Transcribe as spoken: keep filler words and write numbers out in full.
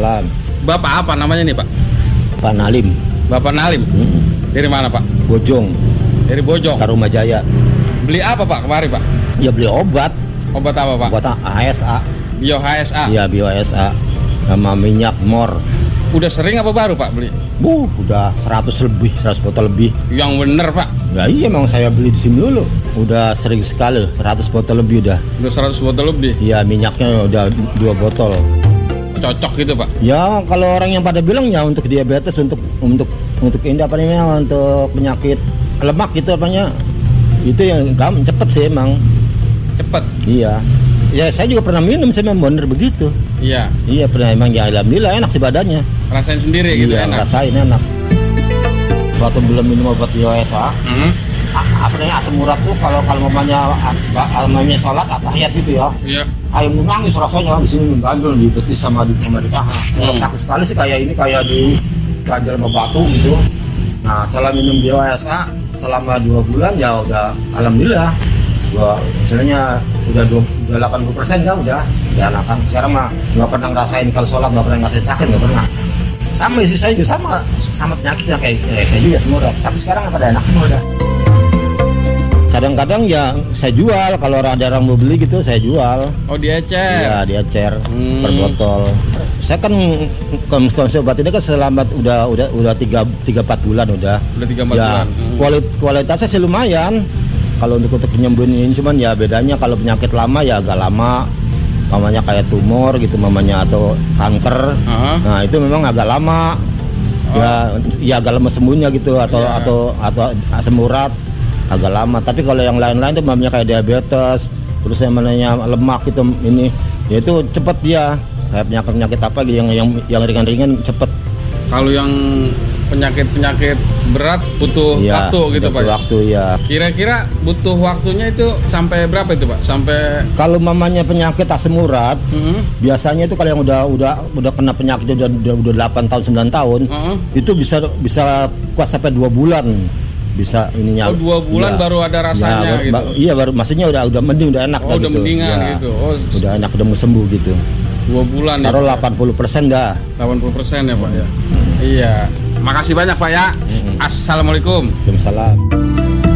Waalaikumsalam. Bapak apa namanya nih, Pak? Pak Nalim. Bapak Nalim. Hmm. Dari mana, Pak? Bojong. Dari Bojong. Tarumajaya. Beli apa, Pak, kemarin, Pak? Ya beli obat. Obat apa, Pak? Obat H S A. Bio H S A. Iya, Bio H S A. Sama minyak mor. Udah sering apa baru, Pak, beli? Bu, udah seratus lebih, seratus botol lebih. Yang bener, Pak. Ya iya, emang saya beli di sini dulu. Udah sering sekali, seratus botol lebih udah. Udah seratus botol lebih. Iya, minyaknya udah dua botol. Cocok gitu, Pak. Ya, kalau orang yang pada bilang ya untuk diabetes, untuk untuk untuk ini apa namanya, untuk penyakit lemak gitu apanya. Itu yang gampang, cepet sih emang. Cepet. Iya. Ya saya juga pernah minum, saya memang bener begitu. Iya. Iya pernah, emang ya alhamdulillah enak sih badannya. Rasain sendiri gitu, iya, enak. Rasain enak. Waktu belum minum obat Bio H S A, Hmm. apa namanya asam urat tuh kalau kalau mamanya mamanya sholat atahiyat gitu ya. Iya. Kayak mau nangis rasanya di sini ganjel di betis sama di sama di paha. Kalau Hmm. sakit sekali sih kayak ini kayak di ganjel sama batu gitu. Nah setelah minum Bio H S A selama dua bulan ya udah alhamdulillah. Gua misalnya udah dua, udah delapan puluh persen kan udah ya enakan. Sekarang mah nggak pernah ngerasain kalau sholat, nggak pernah ngerasain sakit, nggak pernah. Sama istri saya juga sama sama penyakitnya kayak, kayak saya juga semua udah. Tapi sekarang pada enak semua udah. Kadang-kadang ya saya jual, kalau ada orang mau beli gitu saya jual. Oh, diecer. Iya, diecer Hmm. per botol. Saya kan konsumsi obat ini kan selama udah udah udah tiga tiga empat bulan udah. Udah tiga empat Ya, bulan. Hmm. kuali- kualitasnya sih lumayan. Kalau untuk untuk penyembuhan ini cuman ya bedanya kalau penyakit lama ya agak lama. Mamanya kayak tumor gitu mamanya atau kanker. Aha. Nah, itu memang agak lama. Ya, ya agak lama sembuhnya gitu atau Iya. atau atau asam urat agak lama. Tapi kalau yang lain-lain itu mamanya kayak diabetes, terus yang namanya lemak itu ini, ya itu cepet dia. Kayak penyakit-penyakit apa gitu yang yang yang ringan-ringan cepet. Kalau yang penyakit-penyakit berat butuh Ya, waktu gitu, Pak. Waktu ya. Kira-kira butuh waktunya itu sampai berapa itu, Pak? Sampai Kalau mamanya penyakit asam urat, Hmm. biasanya itu kalau yang udah udah udah kena penyakit udah udah, udah delapan tahun sembilan tahun, Heeh. itu bisa bisa kuat sampai dua bulan. Bisa ininya. Oh, dua bulan Ya. baru ada rasanya Ya, baru- gitu. ba- iya baru maksudnya udah udah mending udah enak Oh, dah udah gitu. mendingan Ya, gitu. Oh, Udah enak udah mau sembuh gitu. dua bulan ya, Taruh Pak, ya? delapan puluh persen dah. delapan puluh persen ya, Pak ya. Iya. Makasih banyak, Pak ya. Assalamualaikum. Waalaikumsalam.